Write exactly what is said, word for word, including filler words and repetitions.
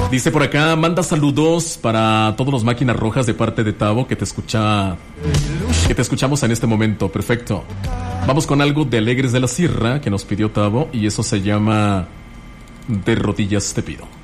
Dice por acá, manda saludos para todos los máquinas rojas de parte de Tavo que te escucha, que te escuchamos en este momento. Perfecto. Vamos con algo de Alegres de la Sierra que nos pidió Tavo y eso se llama De rodillas te pido.